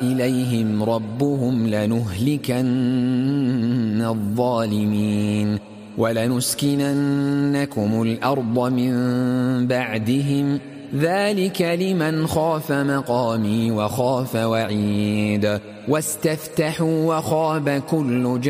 إليهم ربهم لنهلكن الظالمين ولنسكننكم الأرض من بعدهم ذلك لمن خاف مقامي وخاف وعيد واستفتحوا وخاب كل